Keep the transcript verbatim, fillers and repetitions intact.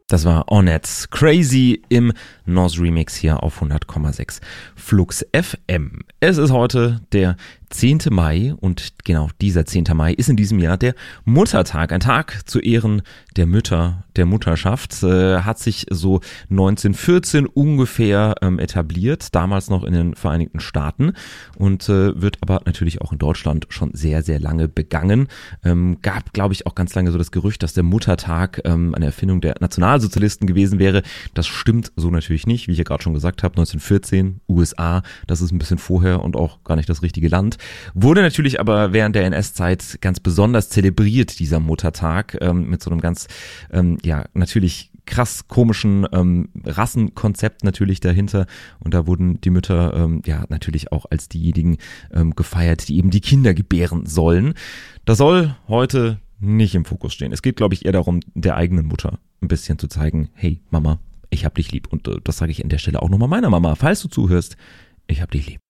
Das war Ornette Crazy im North Remix hier auf hundert Komma sechs Flux F M. Es ist heute der zehnte Mai und genau dieser zehnte Mai ist in diesem Jahr der Muttertag. Ein Tag zu Ehren der Mütter, der Mutterschaft, äh, hat sich so neunzehnhundertvierzehn ungefähr ähm, etabliert, damals noch in den Vereinigten Staaten und äh, wird aber natürlich auch in Deutschland schon sehr, sehr lange begangen. Ähm, gab, glaube ich, auch ganz lange so das Gerücht, dass der Muttertag ähm, eine Erfindung der Nationalsozialisten gewesen wäre. Das stimmt so natürlich nicht, wie ich ja gerade schon gesagt habe, neunzehnhundertvierzehn, U S A, das ist ein bisschen vorher und auch gar nicht das richtige Land. Wurde natürlich aber während der N S-Zeit ganz besonders zelebriert, dieser Muttertag, ähm, mit so einem ganz, ähm, ja, natürlich krass komischen ähm, Rassenkonzept natürlich dahinter und da wurden die Mütter ähm, ja natürlich auch als diejenigen ähm, gefeiert, die eben die Kinder gebären sollen. Das soll heute nicht im Fokus stehen. Es geht, glaube ich, eher darum, der eigenen Mutter ein bisschen zu zeigen, hey Mama, ich hab dich lieb und äh, das sage ich an der Stelle auch nochmal meiner Mama, falls du zuhörst, ich hab dich lieb.